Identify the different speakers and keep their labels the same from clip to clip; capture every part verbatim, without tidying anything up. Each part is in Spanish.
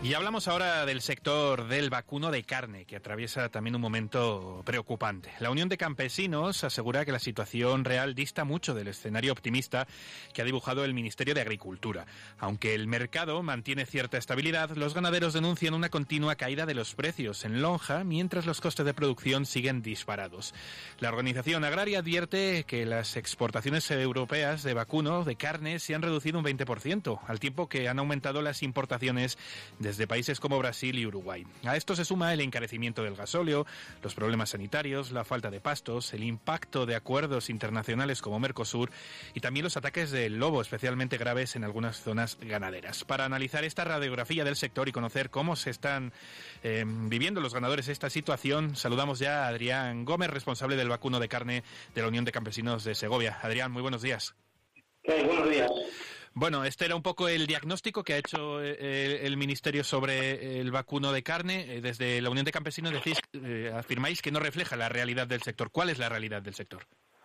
Speaker 1: Y hablamos ahora del sector del vacuno de carne, que atraviesa también un momento preocupante. La Unión de Campesinos asegura que la situación real dista mucho del escenario optimista que ha dibujado el Ministerio de Agricultura. Aunque el mercado mantiene cierta estabilidad, los ganaderos denuncian una continua caída de los precios en lonja, mientras los costes de producción siguen disparados. La Organización Agraria advierte que las exportaciones europeas de vacuno de carne se han reducido un veinte por ciento, al tiempo que han aumentado las importaciones de desde países como Brasil y Uruguay. A esto se suma el encarecimiento del gasóleo, los problemas sanitarios, la falta de pastos, el impacto de acuerdos internacionales como Mercosur y también los ataques del lobo, especialmente graves en algunas zonas ganaderas. Para analizar esta radiografía del sector y conocer cómo se están eh, viviendo los ganadores esta situación, saludamos ya a Adrián Gómez, responsable del vacuno de carne de la Unión de Campesinos de Segovia. Adrián, muy buenos días.
Speaker 2: ¿Qué? Buenos días.
Speaker 1: Bueno, este era un poco el diagnóstico que ha hecho el, el Ministerio sobre el vacuno de carne. Desde la Unión de Campesinos decís, eh, afirmáis que no refleja la realidad del sector. ¿Cuál es la realidad del sector?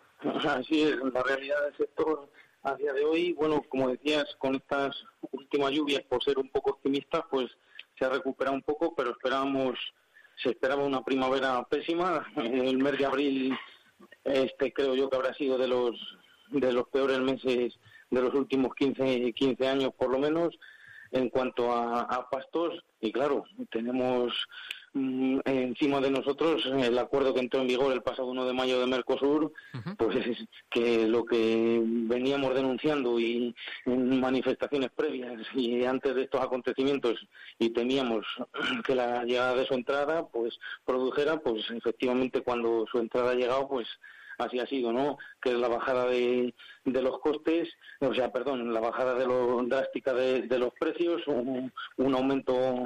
Speaker 2: Así es, la realidad del sector a día de hoy, bueno, como decías, con estas últimas lluvias, por ser un poco optimistas, pues se ha recuperado un poco, pero esperábamos, se esperaba una primavera pésima. El mes de abril, este creo yo que habrá sido de los de los peores meses de los últimos quince, quince años por lo menos, en cuanto a, a pastos, y claro, tenemos mm, encima de nosotros el acuerdo que entró en vigor el pasado uno de mayo de Mercosur, uh-huh. Pues que lo que veníamos denunciando y en manifestaciones previas y antes de estos acontecimientos, y temíamos que la llegada de su entrada pues produjera, pues efectivamente cuando su entrada ha llegado, pues así ha sido, ¿no? Que es la bajada de, de los costes, o sea, perdón, la bajada de lo drástica de, de los precios, un, un aumento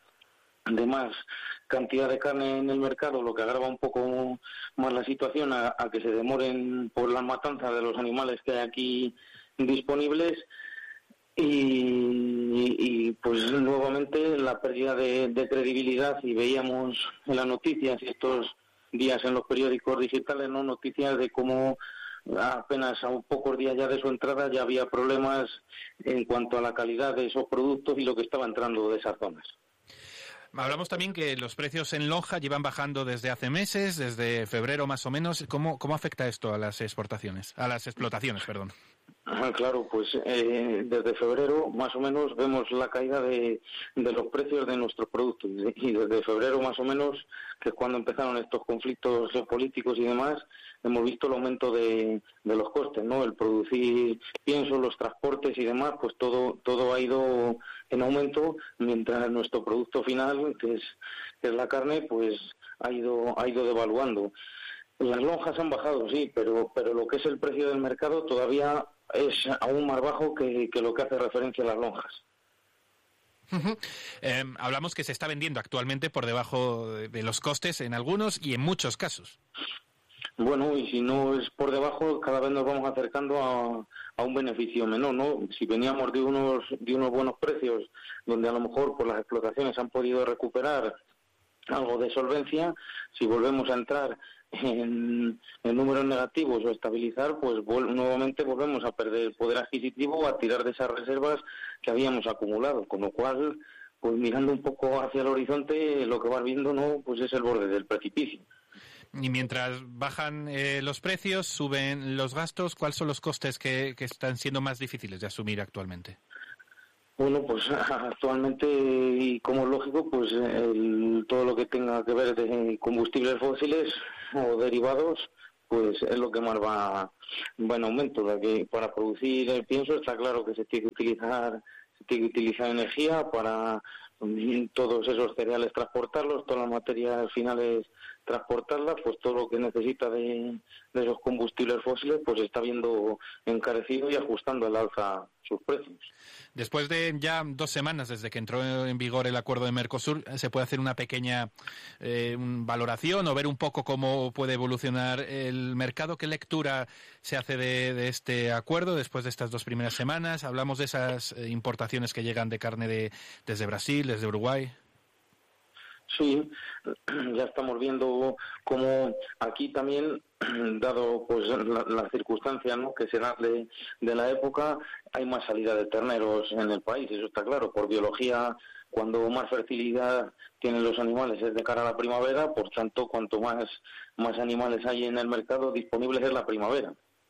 Speaker 2: de más cantidad de carne en el mercado, lo que agrava un poco más la situación a, a que se demoren por la matanza de los animales que hay aquí disponibles. Y, y pues nuevamente la pérdida de, de credibilidad, y veíamos en las noticias y estos días en los periódicos digitales, no noticias de cómo apenas a pocos días ya de su entrada ya había problemas en cuanto a la calidad de esos productos y lo que estaba entrando de esas zonas.
Speaker 1: Hablamos también que los precios en lonja llevan bajando desde hace meses, desde febrero más o menos. ¿Cómo, cómo afecta esto a las exportaciones, a las explotaciones, perdón?
Speaker 2: Ah, claro, pues eh, desde febrero más o menos vemos la caída de, de los precios de nuestros productos, y desde febrero más o menos, que es cuando empezaron estos conflictos geopolíticos y demás, hemos visto el aumento de, de los costes, ¿no? El producir pienso, los transportes y demás, pues todo todo ha ido en aumento, mientras nuestro producto final, que es, que es la carne, pues ha ido ha ido devaluando. Las lonjas han bajado, sí, pero pero lo que es el precio del mercado todavía es aún más bajo que, que lo que hace referencia a las lonjas.
Speaker 1: Uh-huh. Eh, hablamos que se está vendiendo actualmente por debajo de, de los costes en algunos y en muchos casos.
Speaker 2: Bueno, y si no es por debajo, cada vez nos vamos acercando a, a un beneficio menor, ¿no? Si veníamos de unos de unos buenos precios, donde a lo mejor por las explotaciones han podido recuperar algo de solvencia, si volvemos a entrar en, en números negativos o estabilizar, pues vol- nuevamente volvemos a perder poder adquisitivo, a tirar de esas reservas que habíamos acumulado, con lo cual, pues mirando un poco hacia el horizonte, lo que vas viendo, no, pues es el borde del precipicio.
Speaker 1: Y mientras bajan eh, los precios, suben los gastos, ¿cuáles son los costes que, que están siendo más difíciles de asumir actualmente?
Speaker 2: Bueno, pues actualmente, y como es lógico, pues el, todo lo que tenga que ver de combustibles fósiles o derivados, pues es lo que más va, va en aumento. Ya que para producir el pienso está claro que se tiene que utilizar, se tiene que utilizar energía para todos esos cereales transportarlos, todas las materias finales transportarlas, pues todo lo que necesita de, de esos combustibles fósiles, pues está viendo encarecido y ajustando al alza sus precios.
Speaker 1: Después de ya dos semanas desde que entró en vigor el acuerdo de Mercosur, ¿se puede hacer una pequeña eh, valoración o ver un poco cómo puede evolucionar el mercado? ¿Qué lectura se hace de, de este acuerdo después de estas dos primeras semanas? Hablamos de esas importaciones que llegan de carne de desde Brasil, desde Uruguay.
Speaker 2: Sí, ya estamos viendo cómo aquí también, dado pues la, la circunstancia, ¿no?, que se da de, de la época, hay más salida de terneros en el país, eso está claro. Por biología, cuando más fertilidad tienen los animales es de cara a la primavera, por tanto, cuanto más, más animales hay en el mercado disponibles es la primavera.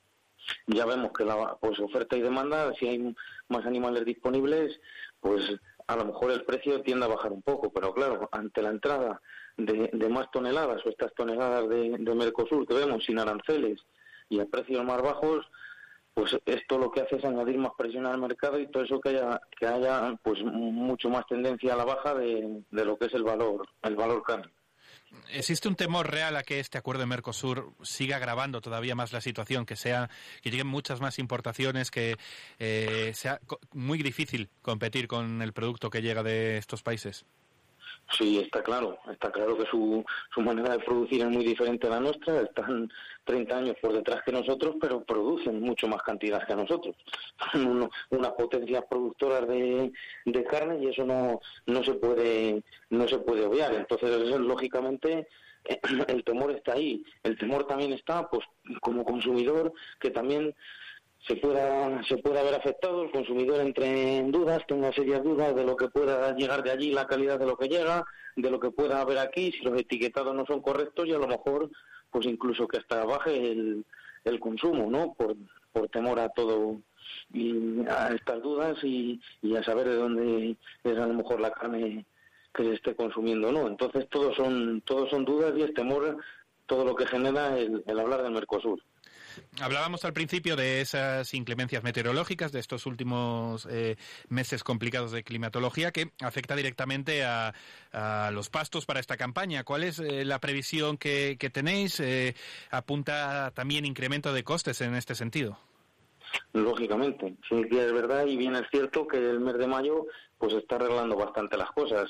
Speaker 2: Ya vemos que la pues oferta y demanda, si hay más animales disponibles, pues a lo mejor el precio tiende a bajar un poco, pero claro, ante la entrada de, de más toneladas o estas toneladas de, de Mercosur que vemos sin aranceles y a precios más bajos, pues esto lo que hace es añadir más presión al mercado y todo eso que haya que haya pues mucho más tendencia a la baja de, de lo que es el valor el valor carne.
Speaker 1: ¿Existe un temor real a que este acuerdo de Mercosur siga agravando todavía más la situación, que sea que lleguen muchas más importaciones, que eh, sea muy difícil competir con el producto que llega de estos países?
Speaker 2: Sí, está claro, está claro que su, su manera de producir es muy diferente a la nuestra, están treinta años por detrás que nosotros, pero producen mucho más cantidad que nosotros. Son unas potencias productoras de, de carne y eso no no se puede no se puede obviar. Entonces, lógicamente, el temor está ahí. El temor también está, pues, como consumidor, que también se pueda se pueda ver afectado, el consumidor entre en dudas, tenga serias dudas de lo que pueda llegar de allí, la calidad de lo que llega, de lo que pueda haber aquí, si los etiquetados no son correctos, y a lo mejor pues incluso que hasta baje el, el consumo, ¿no? Por, por temor a todo y a estas dudas y, y a saber de dónde es a lo mejor la carne que se esté consumiendo, ¿no? Entonces todos son todos son dudas y es temor todo lo que genera el, el hablar del Mercosur.
Speaker 1: Hablábamos al principio de esas inclemencias meteorológicas, de estos últimos eh, meses complicados de climatología, que afecta directamente a, a los pastos para esta campaña. ¿Cuál es eh, la previsión que, que tenéis? Eh, ¿Apunta también incremento de costes en este sentido?
Speaker 2: Lógicamente, sí que es verdad y bien es cierto que el mes de mayo pues está arreglando bastante las cosas.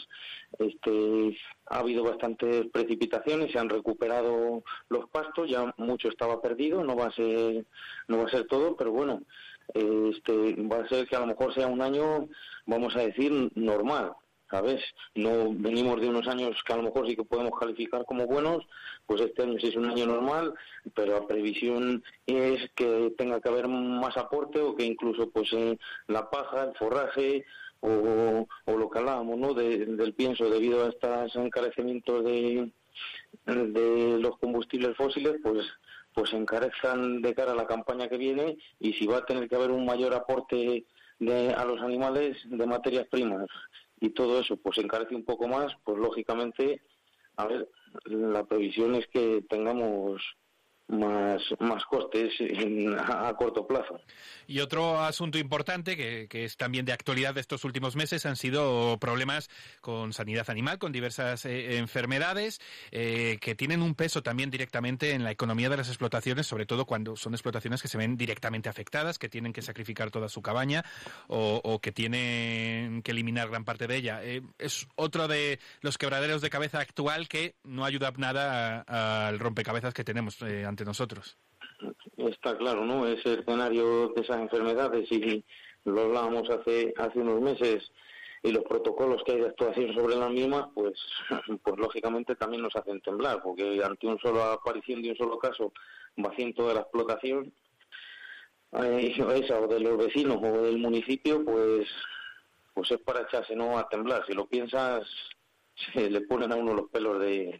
Speaker 2: Este ha habido bastantes precipitaciones, se han recuperado los pastos, ya mucho estaba perdido, no va a ser no va a ser todo, pero bueno, este va a ser que a lo mejor sea un año, vamos a decir, normal. ¿Sabes? No venimos de unos años que a lo mejor sí que podemos calificar como buenos, pues este año sí es un año normal, pero la previsión es que tenga que haber más aporte o que incluso pues eh, la paja, el forraje o, o lo que hablábamos, ¿no? De, del pienso debido a estos encarecimientos de, de los combustibles fósiles, pues pues se encarezcan de cara a la campaña que viene y si va a tener que haber un mayor aporte de, a los animales de materias primas y todo eso pues encarece un poco más, pues lógicamente, a ver, la previsión es que tengamos más más costes en, a, a corto plazo.
Speaker 1: Y otro asunto importante que, que es también de actualidad de estos últimos meses han sido problemas con sanidad animal, con diversas eh, enfermedades eh, que tienen un peso también directamente en la economía de las explotaciones, sobre todo cuando son explotaciones que se ven directamente afectadas, que tienen que sacrificar toda su cabaña o, o que tienen que eliminar gran parte de ella. Eh, es otro de los quebraderos de cabeza actual que no ayuda nada al rompecabezas que tenemos eh, ante nosotros.
Speaker 2: Está claro, ¿no? Ese escenario de esas enfermedades, y lo hablábamos hace hace unos meses, y los protocolos que hay de actuación sobre las mismas, pues, pues lógicamente también nos hacen temblar, porque ante una sola aparición de un solo caso, vacíen toda la explotación, eh, esa o de los vecinos o del municipio, pues, pues es para echarse no a temblar. Si lo piensas, se le ponen a uno los pelos de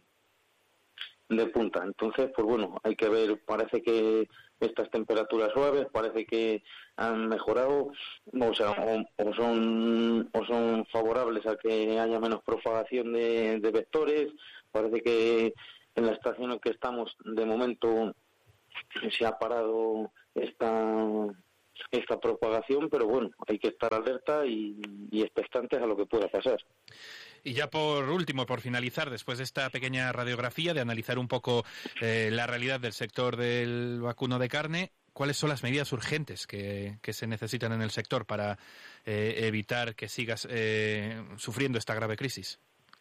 Speaker 2: de punta. Entonces, pues bueno, hay que ver, parece que estas temperaturas suaves parece que han mejorado, o sea, o, o son o son favorables a que haya menos propagación de, de vectores. Parece que en la estación en que estamos, de momento, se ha parado esta esta propagación, pero bueno, hay que estar alerta y, y expectantes a lo que pueda pasar.
Speaker 1: Y ya por último, por finalizar, después de esta pequeña radiografía, de analizar un poco eh, la realidad del sector del vacuno de carne, ¿cuáles son las medidas urgentes que, que se necesitan en el sector para eh, evitar que sigas eh, sufriendo esta grave crisis?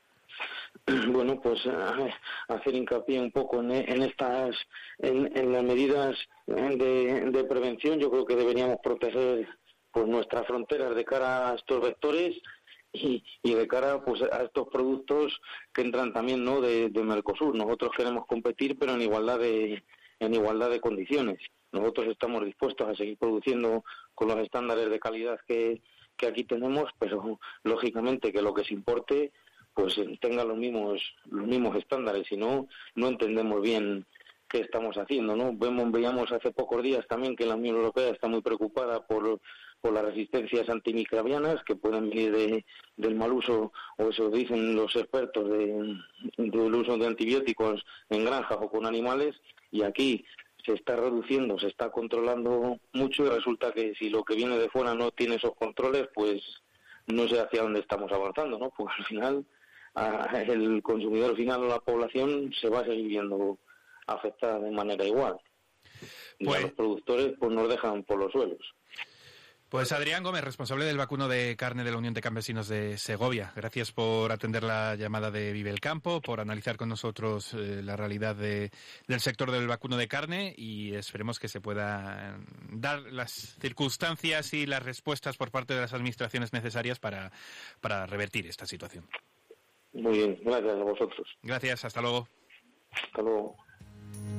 Speaker 2: Bueno, pues hacer hincapié un poco en, en estas, en, en las medidas de, de prevención. Yo creo que deberíamos proteger pues nuestras fronteras de cara a estos vectores. y, y de cara pues a estos productos que entran también, ¿no?, de, de Mercosur. Nosotros queremos competir, pero en igualdad de en igualdad de condiciones. Nosotros estamos dispuestos a seguir produciendo con los estándares de calidad que, que aquí tenemos, pero lógicamente que lo que se importe pues tenga los mismos los mismos estándares, si no, no entendemos bien qué estamos haciendo, ¿no? Vemos, veíamos hace pocos días también que la Unión Europea está muy preocupada por, por las resistencias antimicrobianas que pueden venir de, del mal uso, o eso dicen los expertos, de, del uso de antibióticos en granjas o con animales, y aquí se está reduciendo, se está controlando mucho, y resulta que si lo que viene de fuera no tiene esos controles, pues no sé hacia dónde estamos avanzando, ¿no? Porque al final a, el consumidor final o la población se va a seguir viendo afectada de manera igual. Y pues, a los productores pues nos dejan por los suelos.
Speaker 1: Pues Adrián Gómez, responsable del vacuno de carne de la Unión de Campesinos de Segovia. Gracias por atender la llamada de Vive el Campo, por analizar con nosotros eh, la realidad de, del sector del vacuno de carne, y esperemos que se puedan dar las circunstancias y las respuestas por parte de las administraciones necesarias para, para revertir esta situación.
Speaker 2: Muy bien, gracias a vosotros.
Speaker 1: Gracias, hasta luego.
Speaker 2: Hasta luego.